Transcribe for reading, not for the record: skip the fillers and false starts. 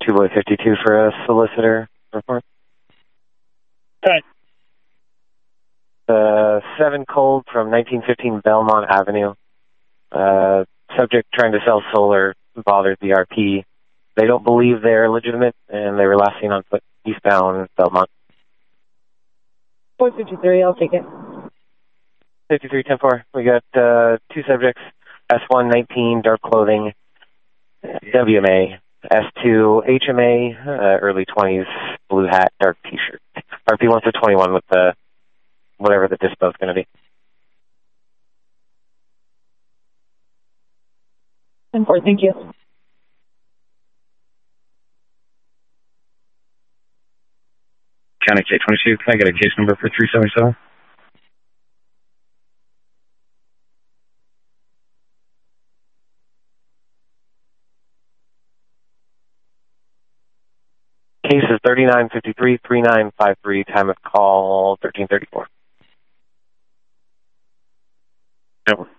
2 boy 52 for a solicitor report. Okay. 7 cold from 1915 Belmont Avenue. Subject trying to sell solar bothered the RP. They don't believe they're legitimate, and they were last seen on foot eastbound Belmont. 453, I'll take it. 53-10-4. We got 2 subjects. S1-19, dark clothing, WMA. S2, HMA, early 20s, blue hat, dark t-shirt. RP wants a 21 with the whatever the dispo is going to be. 10-4, thank you. County K22, can I get a case number for 377? Case is 3953-3953, time of call 1334. Network.